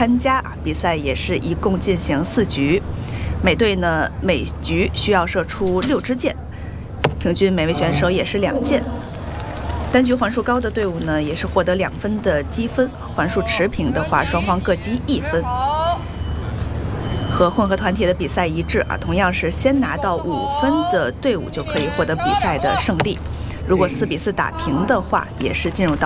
参加啊。比赛也是一共进行4局，每队呢每局需要射出6支箭，平均每位选手也是2箭。单局环数高的队伍呢，也是获得2分的积分；环数持平的话，双方各积1分。和混合团体的比赛一致啊，同样是先拿到5分的队伍就可以获得比赛的胜利。如果4比4打平的话，也是进入到